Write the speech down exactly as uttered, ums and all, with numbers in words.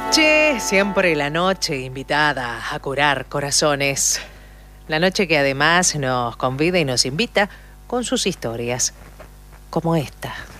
noche, siempre la noche invitada a curar corazones. La noche que además nos convida y nos invita con sus historias, como esta.